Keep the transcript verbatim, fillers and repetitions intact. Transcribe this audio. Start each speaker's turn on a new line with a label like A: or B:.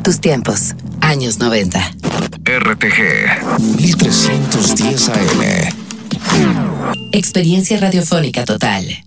A: tus tiempos. Años noventa.
B: R T G mil trescientos diez A M.
A: Experiencia radiofónica total.